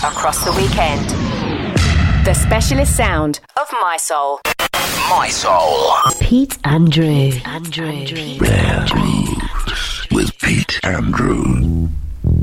across the weekend. The specialist sound of My Soul. My Soul. Pete Andrew. Rare Grooves with Pete Andrew.